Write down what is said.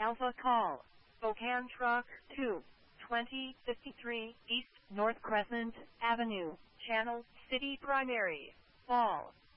Alpha Call. Spokane Truck 2, 2053 East North Crescent Avenue, Channel City Primary, Fall.